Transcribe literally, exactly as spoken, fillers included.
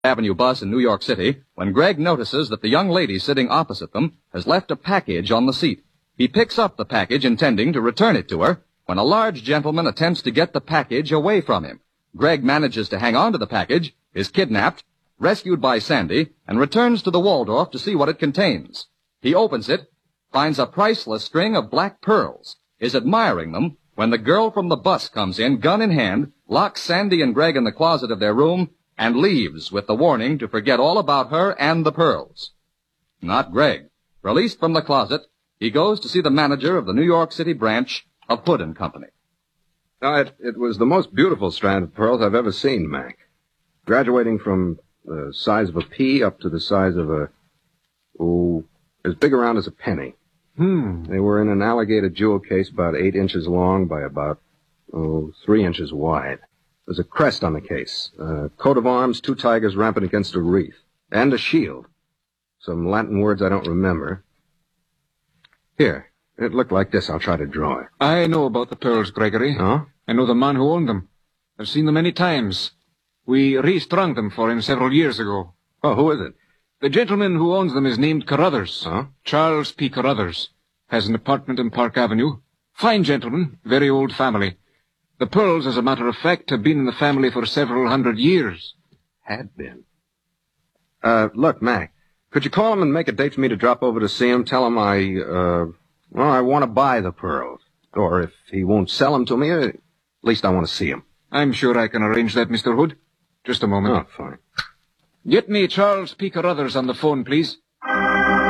Avenue bus in New York City when Greg notices that the young lady sitting opposite them has left a package on the seat. He picks up the package intending to return it to her when a large gentleman attempts to get the package away from him. Greg manages to hang on to the package, is kidnapped, rescued by Sandy, and returns to the Waldorf to see what it contains. He opens it, finds a priceless string of black pearls, is admiring them when the girl from the bus comes in, gun in hand, locks Sandy and Greg in the closet of their room, and leaves with the warning to forget all about her and the pearls. Not Greg. Released from the closet, he goes to see the manager of the New York City branch of Hood and Company. Uh, it, it was the most beautiful strand of pearls I've ever seen, Mac. Graduating from the size of a pea up to the size of a, oh, as big around as a penny. Hmm. They were in an alligator jewel case about eight inches long by about, oh, three inches wide. There's a crest on the case, a coat of arms, two tigers rampant against a wreath, and a shield. Some Latin words I don't remember. Here, it looked like this. I'll try to draw it. I know about the pearls, Gregory. Huh? I know the man who owned them. I've seen them many times. We restrung them for him several years ago. Oh, who is it? The gentleman who owns them is named Carruthers. Huh? Charles P. Carruthers. Has an apartment in Park Avenue. Fine gentleman, very old family. The pearls, as a matter of fact, have been in the family for several hundred years. Had been. Uh, look, Mac, could you call him and make a date for me to drop over to see him? Tell him I, uh, well, I want to buy the pearls. Or if he won't sell them to me, at least I want to see him. I'm sure I can arrange that, Mister Hood. Just a moment. Oh, fine. Get me Charles P. Carruthers on the phone, please.